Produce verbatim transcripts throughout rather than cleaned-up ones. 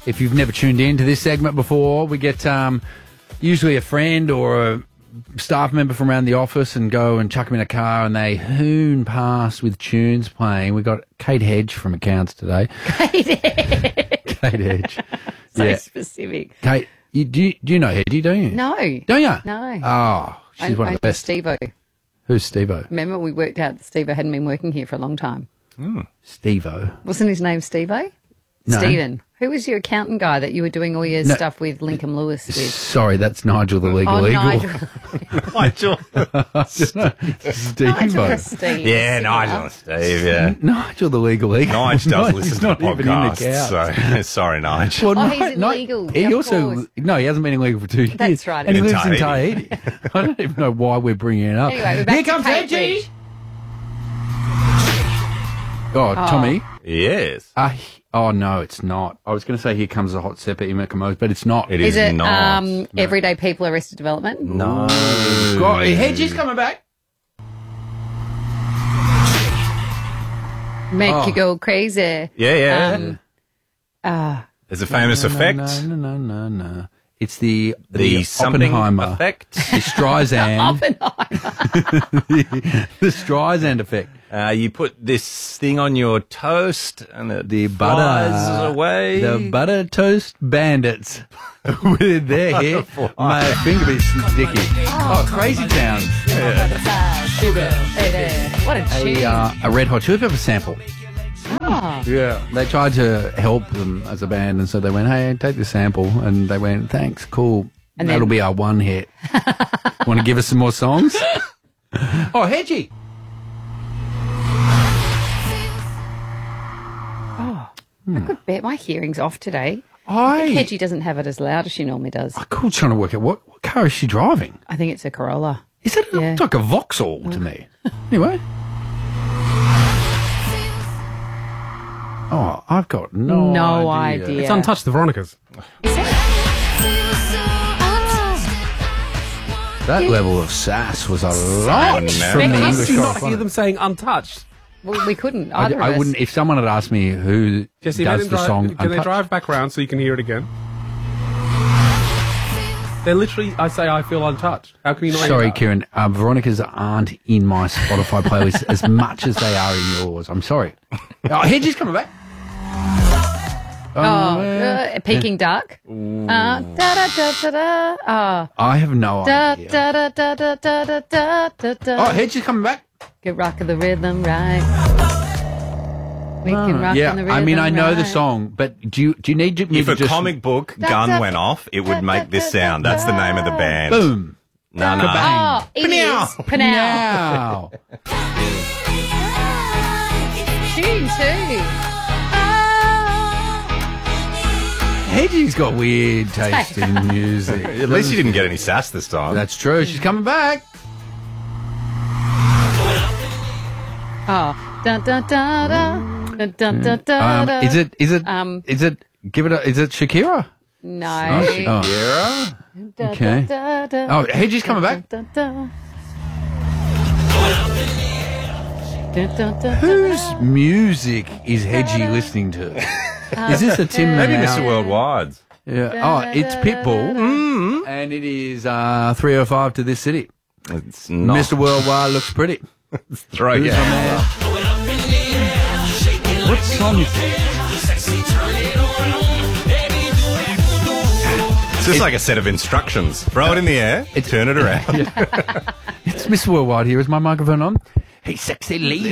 If you've never tuned in to this segment before, we get um, usually a friend or a staff member from around the office and go and chuck them in a car and they hoon past with tunes playing. We got Kate Hedge from accounts today. Kate Hedge. Kate Hedge. So yeah. specific. Kate, you, do, you, do you know Hedgie, don't you? No. Don't you? No. Oh, she's I, one of I the best. Steve-O. Who's Steve-O? Remember we worked out that Steve-O hadn't been working here for a long time. Mm. Steve-O. Wasn't his name Steve-O? No. Stephen. Who was your accountant guy that you were doing all your No. stuff with Lincoln Lewis with? Sorry, that's Nigel the Legal Oh, Eagle. Nigel. Nigel. Steve-O. Nigel Steve. Yeah, Nigel and Steve, yeah. Nigel the Legal Eagle. Nigel does He's listen to not the even in the podcast, couch. so sorry, Nigel. Well, Oh, no, he's no, illegal, He of also course. no, he hasn't been illegal for two years. That's right, and he in lives in Tahiti. Tahiti. I don't even know why we're bringing it up. Anyway, we're back Here to comes Kate Hedgie. Hedge. Oh, Tommy. Yes. Uh, he- oh no, it's not. I was going to say here comes the hot seppa Imekamos, but it's not. It Is is it not. um, Everyday People Arrested Development? No. God, Hedgie's coming back. Make Oh. you go crazy. Yeah, yeah. Um, uh, There's a famous no, effect. No, no, no, no, no. It's the The, something Oppenheimer effect. The Streisand. the, the Streisand effect. Uh, you put this thing on your toast and it The flies butter away. The butter toast bandits with their hair. My finger be sticky. Oh, Crazy Town. what a tune. A, uh, a Red Hot Chili Pepper sample. Oh. Yeah. They tried to help them as a band, and so they went, hey, take the sample. And they went, thanks, cool. And That'll then- be our one hit. Want to give us some more songs? Oh, Hedgie. I could bet my hearing's off today. I, Hedgie doesn't have it as loud as she normally does. I could trying to work out what, what car is she driving? I think it's a Corolla. Is it? It Yeah. looks like a Vauxhall to me. Anyway. Oh, I've got no, No idea. idea. It's Untouched, the Veronicas. That level of sass was a lot know. from the How How English did you not correspondent. hear them saying Untouched? Well, we couldn't. I, Either I of us. wouldn't. If someone had asked me who Jesse, let does them the drive, song, can they Untouched- drive back round so you can hear it again? They're literally, I say, I feel untouched. How can you not hear Sorry, that? Kieran. Uh, Veronicas aren't in my Spotify playlist as much as they are in yours. I'm sorry. Oh, Hedgie's coming back. Oh, uh, Peking Duck. Uh, da da da da da. Uh, I have no da idea. da da da da da da da da da. Oh, Hedgie's coming back. Get rock of the rhythm right. We can rock Yeah, on the rhythm I mean, I know the right. song, but do you do you need me If to a just comic book Da, gun da, went off, it would make this sound. That's the name of the band. boom? No, no. Kabang. Oh, it is Panow. Now. Tune too. Hedgie's got weird taste in music. At least you didn't get any sass this time. That's true. She's coming back. Oh, da da da da da da da da. Um, is it? Is it? Um, is it? Give it a. Is it Shakira? No. Oh, Yeah. Da, okay. da, da, Oh, Hedgie's coming back. da, da. Da, da, da, da. Whose music is Hedgie listening to? Is this a Tim? Maybe Mount- Mister Worldwide. Yeah. Oh, it's Pitbull, and it is uh, three oh five to this city. It's not. Mister Worldwide looks pretty. Throw Who's yeah. my man? What song is it? It's just like a set of instructions. Throw it in the air, turn it around. It's Mister Worldwide here. Is my microphone on? Hey, sexy lady.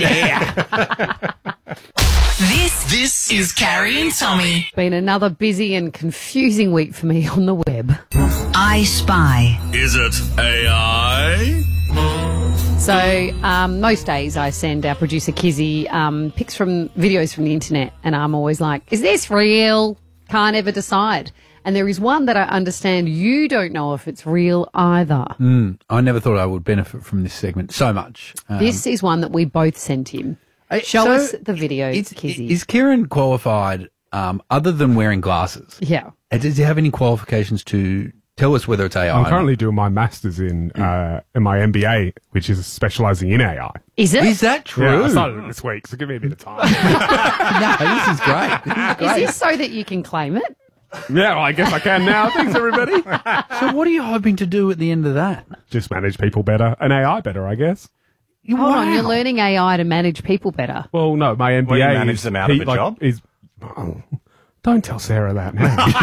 This this is Carrie and Tommy. Been another busy and confusing week for me on the web. I Spy. Is it A I? So um, most days I send our producer Kizzy um, pics from videos from the internet, and I'm always like, "Is this real?" Can't ever decide. And there is one that I understand you don't know if it's real either. Mm, I never thought I would benefit from this segment so much. Um, This is one that we both sent him. I- Show so us the video, is, Kizzy. is Kieran qualified, um, other than wearing glasses? yeah. Uh, Does he have any qualifications to tell us whether it's A I? I'm currently doing my master's in uh, in my M B A, which is specialising in A I. Is it? Is that true? Yeah, I started it this week, so give me a bit of time. No, this is great. This is Is great. this so that you can claim it? Yeah, well, I guess I can now. Thanks, everybody. So what are you hoping to do at the end of that? Just manage people better and A I better, I guess. Hold on, you're learning A I to manage people better. Well, no, my M B A Well, you manage is, them out of he, a like, job? Is, oh, don't tell Sarah that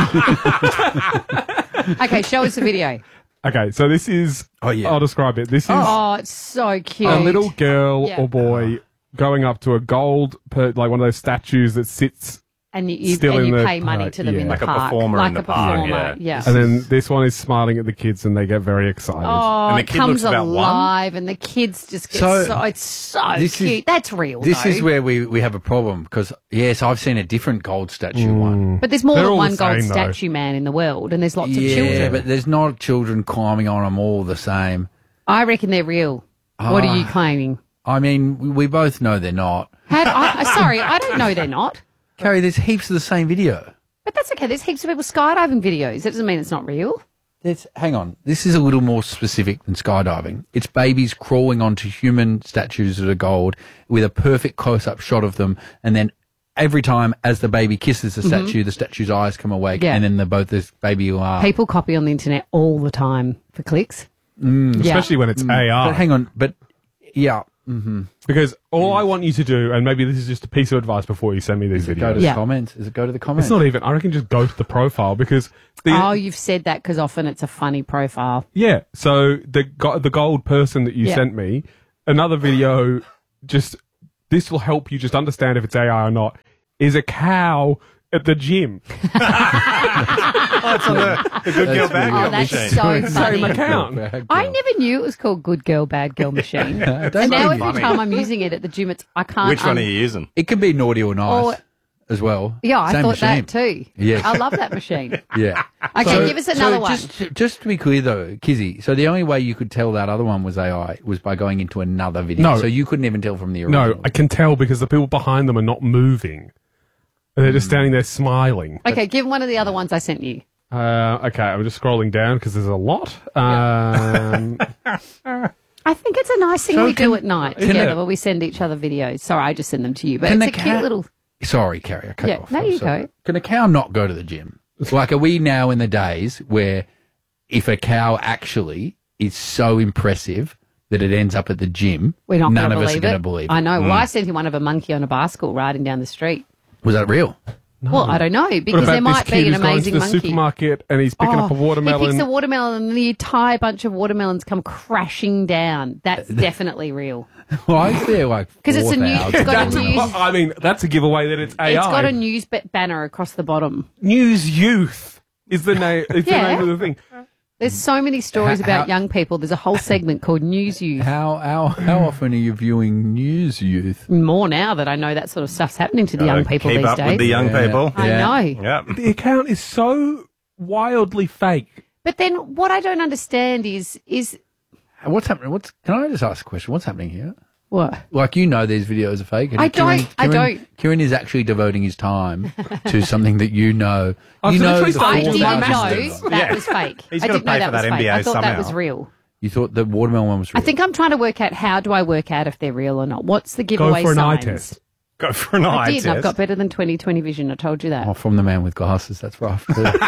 now. Okay, show us the video. Okay, so this is. Oh, yeah. I'll describe it. This is Oh, it's so cute. a little girl Yeah. or boy going up to a gold, per, like one of those statues that sits. And you, you, Still and in you the pay money park, to them yeah. in the Like a park. performer like in the a park, performer, yeah. yeah. And then this one is smiling at the kids and they get very excited. Oh, And the it kid comes looks about one? alive, and the kids just get So, so, it's so this is- cute. That's real. This though. is where we, we have a problem because, yes, I've seen a different gold statue one. But there's more They're than all one the gold same, though. statue man in the world, and there's lots of Yeah, children. but there's not children climbing on them all the same. I reckon they're real. What are you claiming? I mean, we, we both know they're not. Had I, uh, sorry, I don't know they're not. Carrie, there's heaps of the same video. But that's okay. There's heaps of people skydiving videos. That doesn't mean it's not real. There's, hang on. This is a little more specific than skydiving. It's babies crawling onto human statues that are gold with a perfect close-up shot of them, and then every time as the baby kisses the statue, the statue's eyes come awake, Yeah. and then the both this baby will laugh. People copy on the internet all the time for clicks. Yeah. Especially when it's A I. But hang on, but yeah, Because all I want you to do, and maybe this is just a piece of advice before you send me these go to videos. the Yeah. comments. Does it go to the comments? It's not even, I reckon just go to the profile because the, Oh, you've said that because often it's a funny profile. yeah, so the go- the gold person that you Yeah. sent me, another video, just, this will help you just understand if it's A I or not, is a cow at the gym. Oh, it's on the, the good girl, That's bad really girl Oh, that's machine. so Same funny. account. I never knew it was called Good Girl, Bad Girl Machine. Don't And now be every funny. time I'm using it at the gym, it's I can't. Which one un- are you using? It can be naughty or nice Or- as well. Yeah, I Same thought machine. that too. Yes. I love that machine. Yeah. Okay, give us another so one. Just, just to be clear though, Kizzy, so the only way you could tell that other one was A I was by going into another video. No. So you couldn't even tell from the original. No, I can tell because the people behind them are not moving. And they're just standing there smiling. Okay, give one of the other ones I sent you. Uh, okay, I'm just scrolling down because there's a lot. Um, I think it's a nice thing So we do can- at night can together it- where we send each other videos. Sorry, I just send them to you, but Can it's the a cute cat- little. Sorry, Carrie, I cut Yeah, you off. no, I'm you sorry. go. Can a cow not go to the gym? Like, are we now in the days where if a cow actually is so impressive that it ends up at the gym, We're not none going of to us are believe going to it. believe it? I know. Well, I sent him one of a monkey on a bicycle riding down the street. Was that real? Well, I don't know what because about there might this kid be an who's going to amazing the monkey. supermarket and he's picking Oh, up a watermelon? He picks a watermelon and the entire bunch of watermelons come crashing down. That's definitely real. Well, I feel like Because it's a new, it's got a That's- news, I mean, that's a giveaway that it's A I. it's got a news ba- banner across the bottom. News Youth is the name. Is Yeah. the name of the thing. There's so many stories How- about how- young people. There's a whole segment called News Youth. How how how often are you viewing News Youth? More now that I know that sort of stuff's happening to the young people Keep these up days. with the young Yeah. people. I Yeah. know. Yep. The account is so wildly fake. But then what I don't understand is is What's happening? What's can I just ask a question? What's happening here? what? Like, you know, these videos are fake. and I don't- Kieran- I Kieran- don't. Kieran is actually devoting his time to something that you know. I've you know, literally the started I full doing didn't my know masters. that Yeah. was fake. He's I gotta didn't know pay that for was that fake. M B A I thought that somehow. was real. You thought the watermelon one was real. I think I'm trying to work out how do I work out if they're real or not. What's the Go giveaway for an eye signs? test. Go for an eye I did. test. and I've got better than twenty twenty vision. I told you that. Oh, from the man with glasses. That's rough.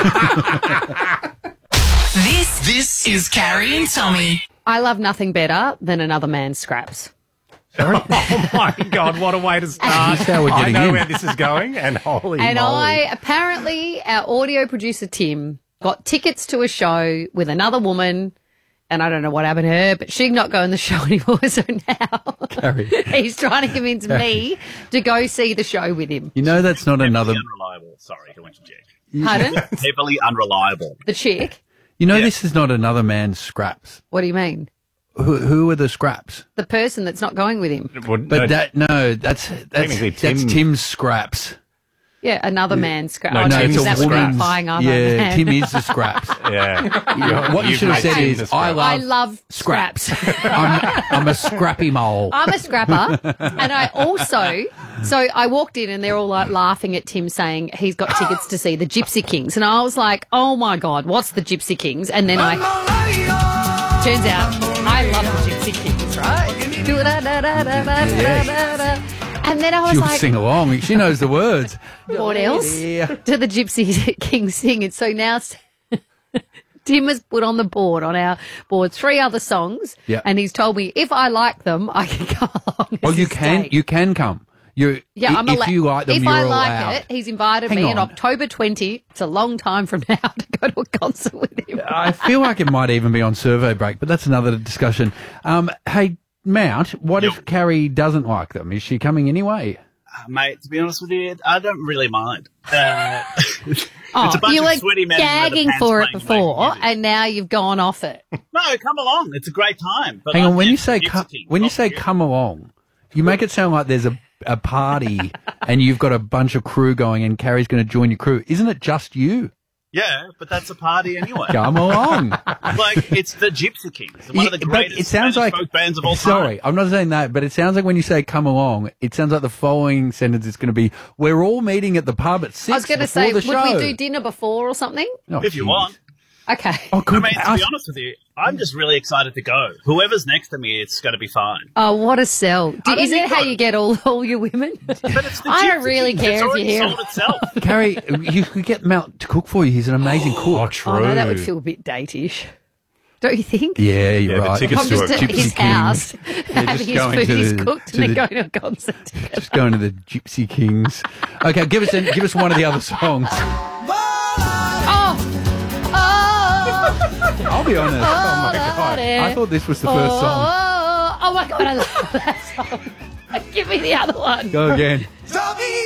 This this is Carrie and Tommy. I love nothing better than another man's scraps. Oh my God, what a way to start. That's how we're I getting know in. where this is going, and holy And moly. I apparently, our audio producer Tim got tickets to a show with another woman, and I don't know what happened to her, but she did not go on the show anymore. So now Carrie. he's trying to convince me to go see the show with him. You know that's not another. Unreliable. Sorry to interject. Pardon? Heavily unreliable. The chick? You know this is not another man's scraps. What do you mean? Who, who are the scraps? The person that's not going with him. Well, But no, that no, that's that's Technically, that's Tim- Tim's scraps. Yeah, another man's scrap. No, oh, no, no, it's is a that what woman's- implying other Yeah, man? Tim is the scraps. yeah. What you You've should have made said Tim is, the I scrap. love I love scraps. scraps. I'm, I'm a scrappy mole. I'm a scrapper, and I also. So I walked in, and they're all like laughing at Tim, saying he's got tickets to see the Gypsy Kings, and I was like, "Oh my God, what's the Gypsy Kings?" And then I turns out I love the Gypsy Kings, right? And And then I was She'll like, sing along. She knows the words. what else? Yeah. To the Gypsy King sing. And so now Tim has put on the board, on our board, three other songs. Yeah. And he's told me if I like them, I can come along. as Well, you his can. date. You can come. You. Yeah, i- I'm if allo- you like them, if you're I like allowed. it, he's invited Hang me on on. October twentieth. It's a long time from now to go to a concert with him. I feel like it might even be on survey break, but that's another discussion. Um, hey, Mount, what if Carrie doesn't like them? Is she coming anyway? Uh, mate, to be honest with you, I don't really mind. Uh, it's Oh, a bunch you of were sweaty men in leather gagging pants for it playing before, local music. and now you've gone off it. No, come along. It's a great time. But Hang I'm on, when you Gypsy say Gypsy co- King, when you not say you. come along, you make it sound like there's a a party and you've got a bunch of crew going, and Carrie's going to join your crew. Isn't it just you? Yeah, but that's a party anyway. Come along. Like, it's the Gypsy Kings, one of the Yeah, but greatest it sounds Spanish like folk bands of all time. Sorry, I'm not saying that, but it sounds like when you say "come along," it sounds like the following sentence is going to be, "We're all meeting at the pub at six I was going to before say, the would show." we do dinner before or something? Oh, If you geez. want. Okay. Oh, I good. mean, to I- be honest with you, I'm just really excited to go. Whoever's next to me, it's going to be fine. Oh, what a sell. Do, I don't is that think how so. you get all, all your women? But it's the I don't Gypsy really Kings. care It's if already you're here. sold itself. Carrie, you could get Mount to cook for you. He's an amazing cook. Oh, no, that would feel a bit date-ish. Don't you think? Yeah, you're Yeah, the right. tickets I'm to just a at Gypsy his King. house, having just his going food to he's the- cooked, to and then the- going to a concert. Just going to the Gypsy Kings. Okay, give us give us one of the other songs. Oh! Oh! I'll be honest. Oh my god, I thought this was the first song. Oh, oh my God, I love that song. Give me the other one. Go again.